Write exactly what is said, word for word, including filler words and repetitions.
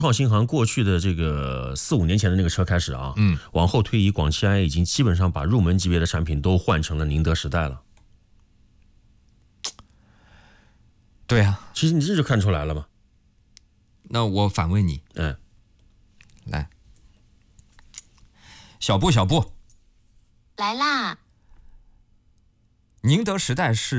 号新航过去的这个四五年前的那个车开始啊， 嗯， 往后推移，广汽埃已经基本上把入门级别的产品都换成了宁德时代了。 对啊， 其实你这就看出来了嘛。 那我反问你， 嗯， 来，小布小布， 来啦！ 宁德时代是